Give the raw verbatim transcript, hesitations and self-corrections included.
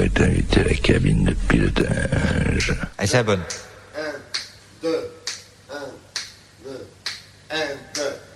est invité à la cabine de pilotage. Allez, c'est la bonne. un, deux, un, deux, un, deux.